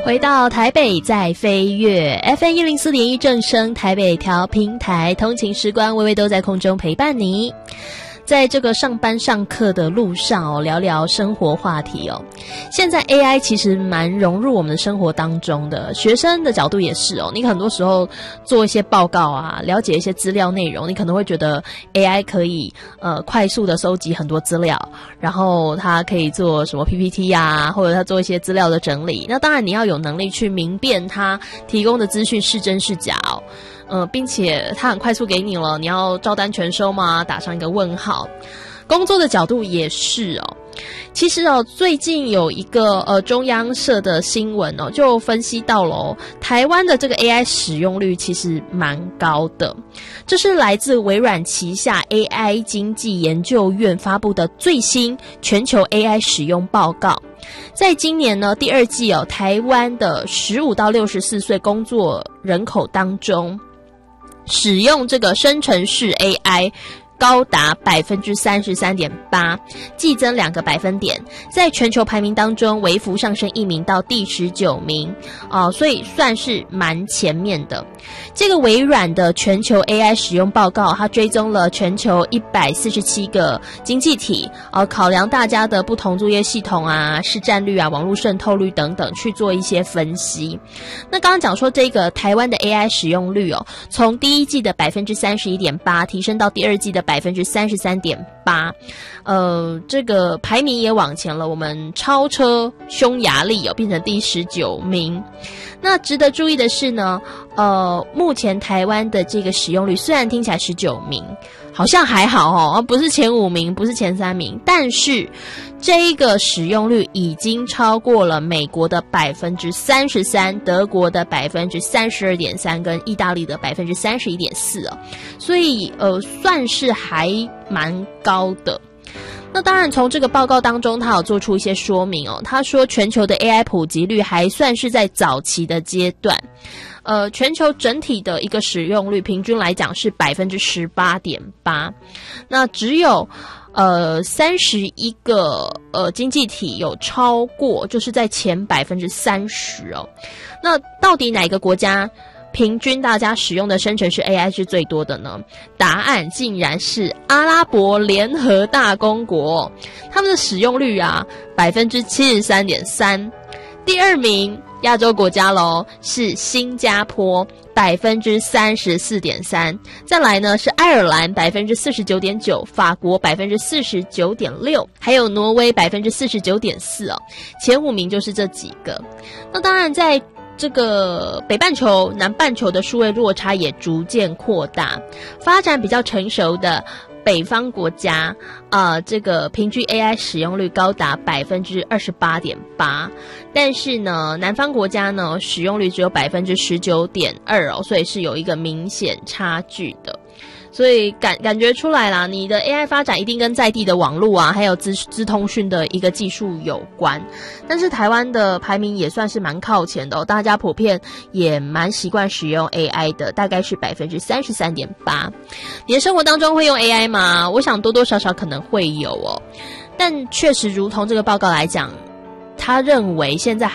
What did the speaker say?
回到台北在飞跃 FM 104.1正声台北调频台，通勤时光微微都在空中陪伴你。在这个上班上课的路上聊聊生活话题现在 AI 其实蛮融入我们的生活当中的，学生的角度也是你很多时候做一些报告啊，了解一些资料内容，你可能会觉得 AI 可以快速的收集很多资料，然后它可以做什么 PPT 啊，或者它做一些资料的整理。那当然你要有能力去明辨它提供的资讯是真是假并且它很快速给你了，你要照单全收吗？打上一个问号。工作的角度也是其实最近有一个中央社的新闻就分析到了台湾的这个 AI 使用率其实蛮高的。这是来自微软旗下 AI 经济研究院发布的最新全球 AI 使用报告。在今年呢第二季台湾的15到64岁工作人口当中，使用这个生成式 AI高达 33.8%， 季增2个百分点，在全球排名当中微幅上升1名到第19名所以算是蛮前面的。这个微软的全球 AI 使用报告，它追踪了全球147个经济体考量大家的不同作业系统啊、市占率啊、网络渗透率等等去做一些分析。那刚刚讲说这个台湾的 AI 使用率从第一季的 31.8% 提升到第二季的 33.8%，这个排名也往前了，我们超车匈牙利变成第19名。那值得注意的是呢，目前台湾的这个使用率虽然听起来19名，好像还好不是前5名，不是前3名，但是这个使用率已经超过了美国的 33%、德国的 32.3% 跟意大利的 31.4%所以算是还蛮高的。那当然从这个报告当中他有做出一些说明他说全球的 AI 普及率还算是在早期的阶段，全球整体的一个使用率平均来讲是 18.8%， 那只有31个经济体有超过，就是在前 30%那到底哪个国家平均大家使用的生成式 AI 是最多的呢？答案竟然是阿拉伯联合大公国，他们的使用率73.3%。第二名亚洲国家是新加坡 34.3%， 再来呢是爱尔兰 49.9%， 法国 49.6%， 还有挪威 49.4%前5名就是这几个。那当然在这个北半球、南半球的数位落差也逐渐扩大，发展比较成熟的北方国家这个平均 AI 使用率高达 28.8%， 但是呢南方国家呢使用率只有 19.2%所以是有一个明显差距的。所以感觉出来啦，你的 AI 发展一定跟在地的网络还有资通讯的一个技术有关。但是台湾的排名也算是蛮靠前的大家普遍也蛮习惯使用 AI 的，大概是 33.8%。 你的生活当中会用 AI 吗？我想多多少少可能会有但确实如同这个报告来讲，他认为现在